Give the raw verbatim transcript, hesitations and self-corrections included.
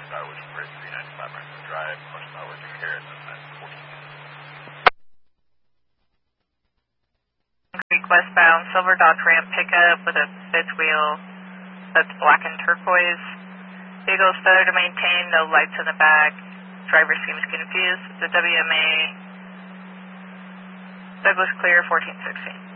Starwood Bridge, three ninety-five Rancho Drive, horsepower to Carrots, and fourteen. Creek westbound, silver Dodge Ram pickup with a fifth wheel that's black and turquoise. Vehicle is better to maintain, no lights in the back. Driver seems confused. The W M A Douglas Clear, fourteen sixteen.